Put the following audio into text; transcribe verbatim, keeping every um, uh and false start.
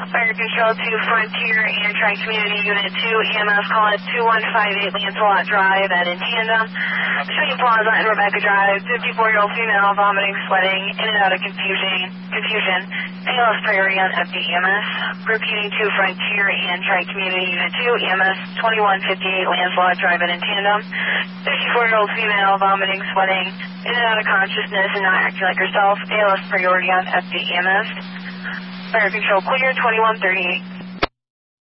Fire Control to Frontier and Tri-Community Unit two, E M S call at two one five eight Lancelot Drive and in tandem. Between Plaza and Rebecca Drive, fifty-four-year-old female vomiting, sweating, in and out of confusion. Confusion. A L S priority on F D E M S. Repeating to Frontier and Tri-Community Unit two, E M S twenty-one fifty-eight Lancelot Drive and in tandem. fifty-four-year-old female vomiting, sweating, in and out of consciousness and not acting like herself. A L S priority on F D E M S. Fire Control clear, twenty-one thirty-eight.